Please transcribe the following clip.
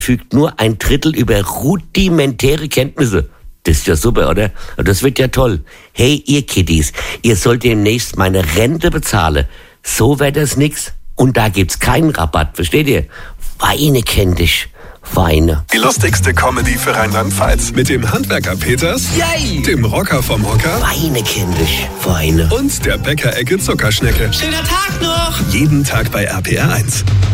verfügt nur ein Drittel über rudimentäre Kenntnisse. Das ist ja super, oder? Das wird ja toll. Hey, ihr Kiddies, ihr sollt demnächst meine Rente bezahlen. So wäre das nix. Und da gibt's keinen Rabatt, versteht ihr? Weine kenn dich. Weine. Die lustigste Comedy für Rheinland-Pfalz. Mit dem Handwerker Peters, Yay! dem Rocker vom Hocker Weine kenn dich. Weine. und der Bäckerecke Zuckerschnecke. Schöner Tag noch! Jeden Tag bei RPR 1.